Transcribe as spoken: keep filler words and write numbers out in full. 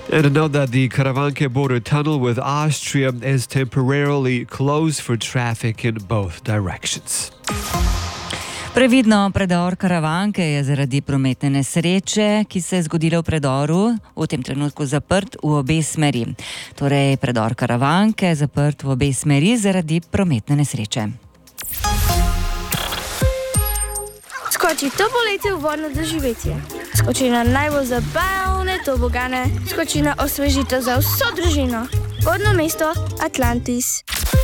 And a note that the Karavanke border tunnel with Austria is temporarily closed for traffic in both directions. Previdno, predor Karavanke je zaradi prometne nesreče, ki se je zgodila v predoru, v tem trenutku zaprt v obe smeri. Torej, predor Karavanke je zaprt v obe smeri zaradi prometne nesreče. Skoči to poletje v vodno doživetje. Skoči na najbolj zabavne tobogane. Skoči na osvežitev za vso družino. Vodno mesto Atlantis.